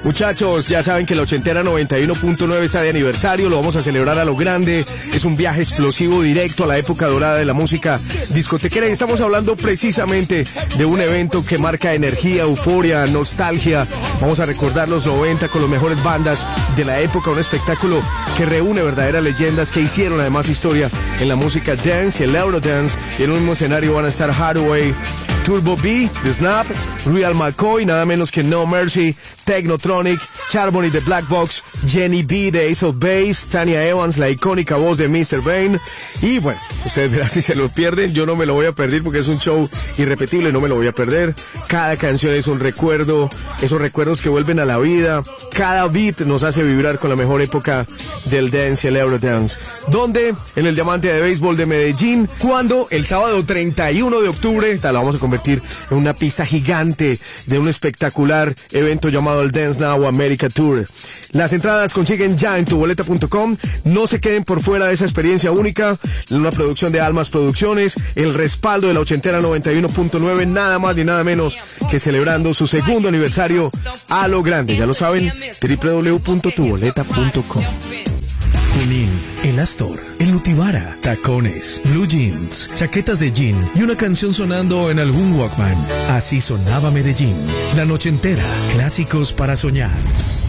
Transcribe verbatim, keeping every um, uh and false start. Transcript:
Muchachos, ya saben que la ochentera noventa y uno punto nueve está de aniversario, lo vamos a celebrar a lo grande, es un viaje explosivo directo a la época dorada de la música discotequera y estamos hablando precisamente de un evento que marca energía, euforia, nostalgia. Vamos a recordar los noventa con las mejores bandas de la época, un espectáculo que reúne verdaderas leyendas que hicieron además historia en la música dance y el Eurodance, y en un mismo escenario van a estar Hathaway, Turbo B, The Snap, Real McCoy, nada menos que No Mercy, Technotronic, Charbonny de Black Box, Jenny B de Ace of Base, Tanya Evans, la icónica voz de mister Bane. Y bueno, ustedes verán si se lo pierden, yo no me lo voy a perder porque es un show irrepetible, no me lo voy a perder. Cada canción es un recuerdo, esos recuerdos que vuelven a la vida. Cada beat nos hace vibrar con la mejor época del dance y el Eurodance. ¿Dónde? En el Diamante de Béisbol de Medellín. ¿Cuándo? El sábado treinta y uno de octubre. La vamos a convertir en una pista gigante de un espectacular evento llamado el Dance Now America Tour. Las entradas consiguen ya en tu boleta punto com. No se queden por fuera de esa experiencia única. Una producción de Almas Producciones, el respaldo de la ochentera noventa y uno punto nueve, nada más ni nada menos que celebrando su segundo aniversario a lo grande. Ya lo saben, doble u doble u doble u punto tu boleta punto com. Junín, El Astor, El Nutibara, tacones, blue jeans, chaquetas de jean y una canción sonando en algún Walkman. Así sonaba Medellín. La noche entera, clásicos para soñar.